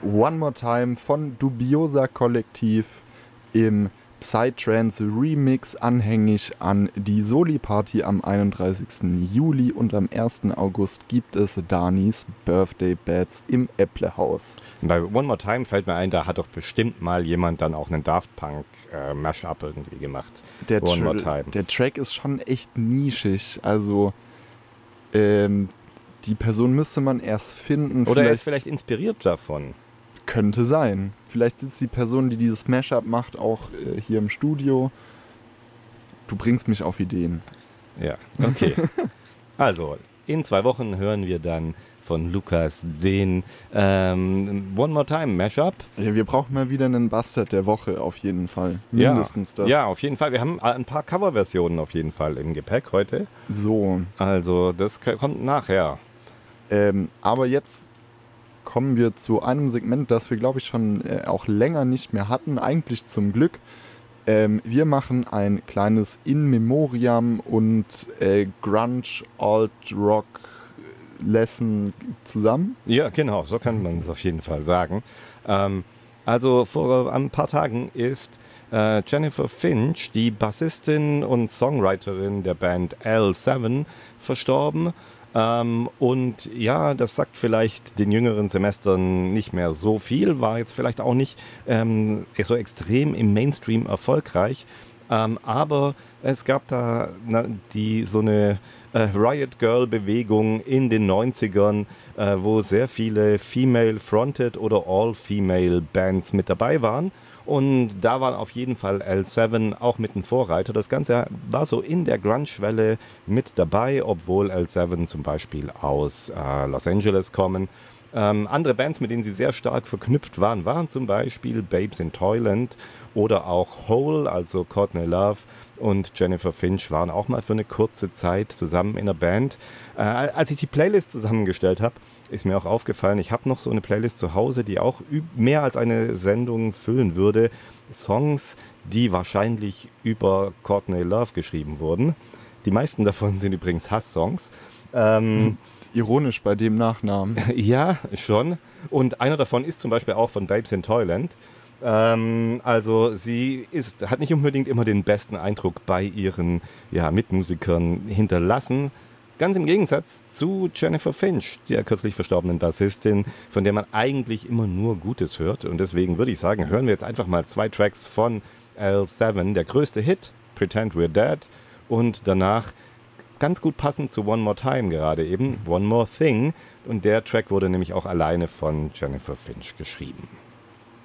One More Time von Dubiosa Kollektiv im Psytrance Remix anhängig an die Soli-Party am 31. Juli und am 1. August gibt es Danis Birthday Bats im Äpplehaus. Bei One More Time fällt mir ein, da hat doch bestimmt mal jemand dann auch einen Daft Punk Mashup irgendwie gemacht. Der One More Time. Der Track ist schon echt nischig, also die Person müsste man erst finden. Oder er ist vielleicht inspiriert davon. Könnte sein. Vielleicht sitzt die Person, die dieses Mashup macht, auch hier im Studio. Du bringst mich auf Ideen. Ja, okay. Also, in 2 Wochen hören wir dann von Lukas den One More Time Mashup. Ja, wir brauchen mal wieder einen Bastard der Woche auf jeden Fall. Mindestens das. Ja, auf jeden Fall. Wir haben ein paar Coverversionen auf jeden Fall im Gepäck heute. So. Also, das kommt nachher. Aber jetzt kommen wir zu einem Segment, das wir, glaube ich, schon auch länger nicht mehr hatten. Eigentlich zum Glück. Wir machen ein kleines In Memoriam und Grunge, Alt Rock Lesson zusammen. Ja, genau, so kann man es auf jeden Fall sagen. Also vor ein paar Tagen ist Jennifer Finch, die Bassistin und Songwriterin der Band L7, verstorben. Und ja, das sagt vielleicht den jüngeren Semestern nicht mehr so viel, war jetzt vielleicht auch nicht so extrem im Mainstream erfolgreich, aber es gab da so eine Riot Girl Bewegung in den 90ern, wo sehr viele Female-Fronted oder All-Female Bands mit dabei waren. Und da war auf jeden Fall L7 auch mit ein Vorreiter. Das Ganze war so in der Grunge-Welle mit dabei, obwohl L7 zum Beispiel aus Los Angeles kommen. Andere Bands, mit denen sie sehr stark verknüpft waren zum Beispiel Babes in Toyland oder auch Hole, also Courtney Love und Jennifer Finch waren auch mal für eine kurze Zeit zusammen in einer Band. Als ich die Playlist zusammengestellt habe, ist mir auch aufgefallen, ich habe noch so eine Playlist zu Hause, die auch mehr als eine Sendung füllen würde. Songs, die wahrscheinlich über Courtney Love geschrieben wurden. Die meisten davon sind übrigens Hass-Songs. Ironisch bei dem Nachnamen. Ja, schon. Und einer davon ist zum Beispiel auch von Babes in Toyland. Also sie hat nicht unbedingt immer den besten Eindruck bei ihren Mitmusikern hinterlassen. Ganz im Gegensatz zu Jennifer Finch, der kürzlich verstorbenen Bassistin, von der man eigentlich immer nur Gutes hört. Und deswegen würde ich sagen, hören wir jetzt einfach mal 2 Tracks von L7. Der größte Hit, Pretend We're Dead. Und danach, ganz gut passend zu One More Time gerade eben, One More Thing. Und der Track wurde nämlich auch alleine von Jennifer Finch geschrieben.